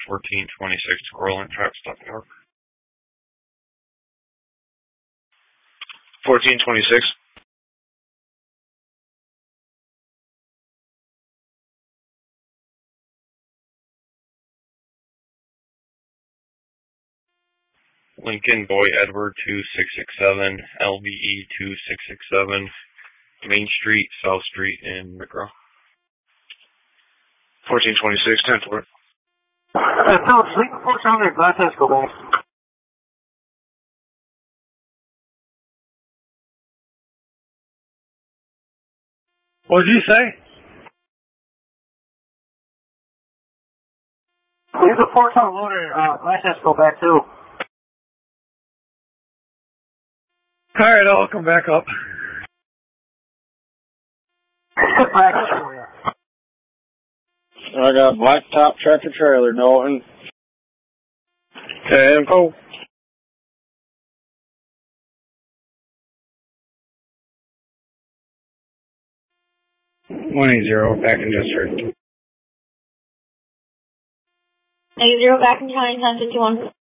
1426 Corland Track Stop York. 1426. Lincoln Boy Edward 2667, LVE 2667, Main Street, South Street in McGraw. 1426, 10-4. Lincoln 400, glass test, go back. What did you say? Leave the 4-ton loader, glass test, go back too. Alright, I'll come back up. Back up for you. I got blacktop tractor trailer, Norton. 10-4. Back in district. -0 back in County 1051.